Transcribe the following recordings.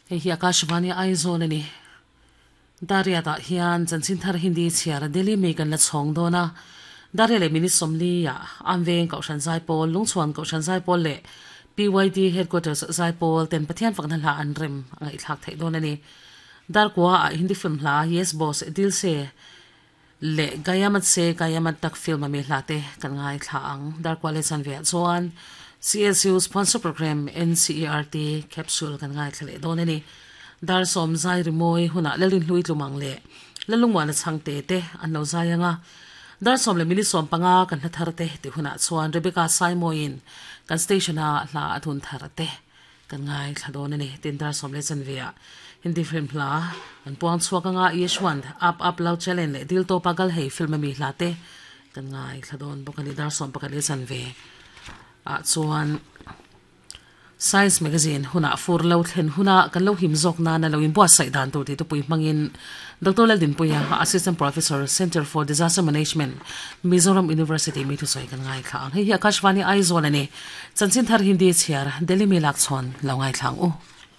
Hi Akashvani Aizonani. Dariata hian chansin thar hindi chiara Delhi megan la chong dona. Darile mini somli ya amveng kaushan zai pol lungchuan kaushan zai pol le. PYD headquarters zai pol ten pathian fakna la anrem ang ithak thai donani. Dar kwa hindi film la yes boss dil se le gayamat se gayamat tak film mi hlate kan ngai thang dar kwa le san ve chuan CSU sponsor program NCERT capsule kan ngai thle donani. Dar som zai rimoi huna lalin hlui tlumang le lalungwa na changte te anlo zayanga dar som le mili som panga kan tharte te huna chuan Rebecca Saimoin kan station a la athun tharte kan ngai thladon ni tin dar som le chanvia hindi film la an puang chuaka nga yeshwant up loud challenge le dil to pagal hei film mi hlate kan ngai thladon bokani dar som pakale chanve a chuan Science magazine huna for lo thlen huna kan lo him zok na na lo in bo sai dan tur ti to pui mangin Dr. Ladin Puya assistant professor Center for Disaster Management Mizoram University mi thu soi kan ngai thang hi Akashvani Aizon ani chanchin thar hindi chiar Delhi mi lak chon lo ngai thang u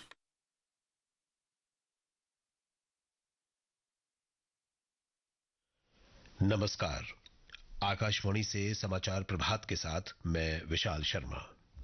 नमस्कार। आकाशवाणी से समाचार प्रभात के साथ मैं विशाल शर्मा।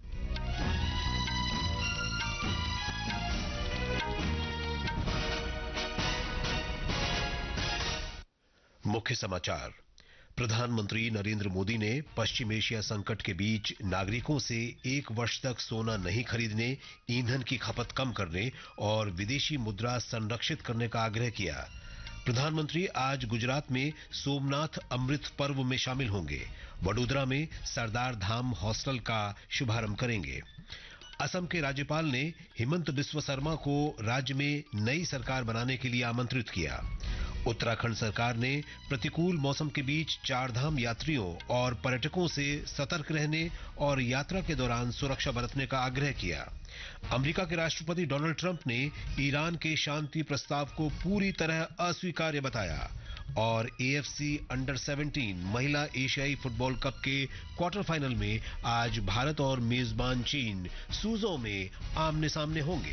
मुख्य समाचार। प्रधानमंत्री नरेंद्र मोदी ने पश्चिम एशिया संकट के बीच नागरिकों से 1 वर्ष तक सोना नहीं खरीदने, ईंधन की खपत कम करने और विदेशी मुद्रा संरक्षित करने का आग्रह किया। प्रधानमंत्री आज गुजरात में सोमनाथ अमृत पर्व में शामिल होंगे। वडोदरा में सरदार धाम हॉस्टल का शुभारंभ करेंगे। असम के राज्यपाल ने हिमंत बिस्वा शर्मा को राज्य में नई सरकार बनाने के लिए आमंत्रित किया। उत्तराखंड सरकार ने प्रतिकूल मौसम के बीच चारधाम यात्रियों और पर्यटकों से सतर्क रहने और यात्रा के दौरान सुरक्षा बरतने का आग्रह किया। अमेरिका के राष्ट्रपति डोनाल्ड ट्रंप ने ईरान के शांति प्रस्ताव को पूरी तरह अस्वीकार्य बताया और AFC अंडर 17 महिला एशियाई फुटबॉल कप के क्वार्टर फाइनल में आज भारत और मेजबान चीन सूजो में आमने सामने होंगे।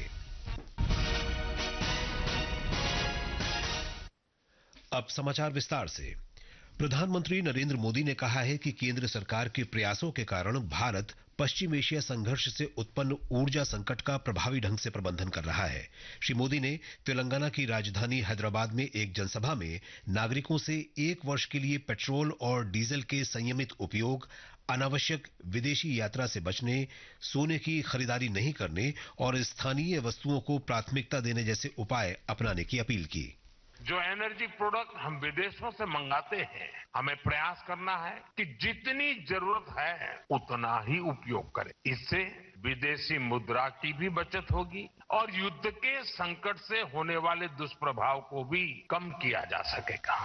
अब समाचार विस्तार से। प्रधानमंत्री नरेंद्र मोदी ने कहा है कि केंद्र सरकार के प्रयासों के कारण भारत पश्चिम एशिया संघर्ष से उत्पन्न ऊर्जा संकट का प्रभावी ढंग से प्रबंधन कर रहा है। श्री मोदी ने तेलंगाना की राजधानी हैदराबाद में एक जनसभा में नागरिकों से 1 वर्ष के लिए पेट्रोल और डीजल के संयमित उपयोग, अनावश्यक विदेशी यात्रा से बचने, सोने की खरीदारी नहीं करने और स्थानीय वस्तुओं को प्राथमिकता देने जैसे उपाय अपनाने की अपील की। जो एनर्जी प्रोडक्ट हम विदेशों से मंगाते हैं, हमें प्रयास करना है कि जितनी जरूरत है उतना ही उपयोग करें। इससे विदेशी मुद्रा की भी बचत होगी और युद्ध के संकट से होने वाले दुष्प्रभाव को भी कम किया जा सकेगा।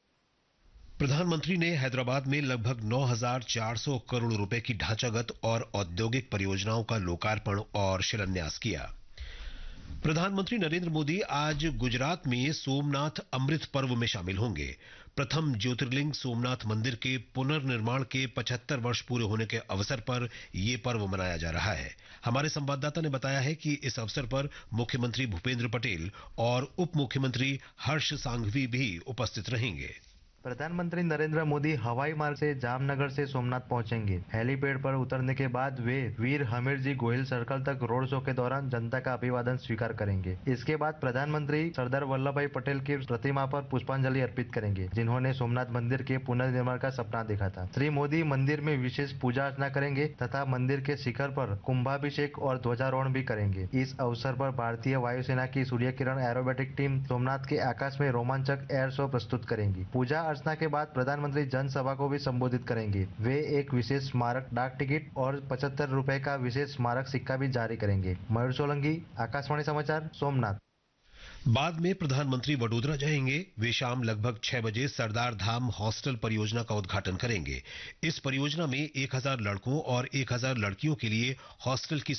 प्रधानमंत्री ने हैदराबाद में लगभग 9,400 करोड़ रुपए की ढांचागत और औद्योगिक परियोजनाओं का लोकार्पण और शिलान्यास किया। प्रधानमंत्री नरेंद्र मोदी आज गुजरात में सोमनाथ अमृत पर्व में शामिल होंगे। प्रथम ज्योतिर्लिंग सोमनाथ मंदिर के पुनर्निर्माण के 75 वर्ष पूरे होने के अवसर पर यह पर्व मनाया जा रहा है। हमारे संवाददाता ने बताया है कि इस अवसर पर मुख्यमंत्री भूपेंद्र पटेल और उप मुख्यमंत्री हर्ष सांघवी भी उपस्थित रहेंगे। प्रधानमंत्री नरेंद्र मोदी हवाई मार्ग से जामनगर से सोमनाथ पहुंचेंगे। हेलीपैड पर उतरने के बाद वे वीर हमीरजी गोहिल सर्कल तक रोड शो के दौरान जनता का अभिवादन स्वीकार करेंगे। इसके बाद प्रधानमंत्री सरदार वल्लभ भाई पटेल की प्रतिमा पर पुष्पांजलि अर्पित करेंगे, जिन्होंने सोमनाथ मंदिर के पुनर्निर्माण का सपना देखा था। श्री मोदी मंदिर में विशेष पूजा अर्चना करेंगे तथा मंदिर के शिखर पर कुंभाभिषेक और ध्वजारोहण भी करेंगे। इस अवसर पर भारतीय वायुसेना की सूर्य किरण एरोबेटिक टीम सोमनाथ के आकाश में रोमांचक एयर शो प्रस्तुत करेंगी। पूजा अर्चना के बाद प्रधानमंत्री जनसभा को भी संबोधित करेंगे। वे एक विशेष स्मारक डाक टिकट और 75 रुपए का विशेष स्मारक सिक्का भी जारी करेंगे। मयूर सोलंकी, आकाशवाणी समाचार, सोमनाथ। बाद में प्रधानमंत्री वडोदरा जाएंगे। वे शाम लगभग 6 बजे सरदार धाम हॉस्टल परियोजना का उद्घाटन करेंगे। इस परियोजना में 1000 लड़कों और 1000 लड़कियों के लिए हॉस्टल की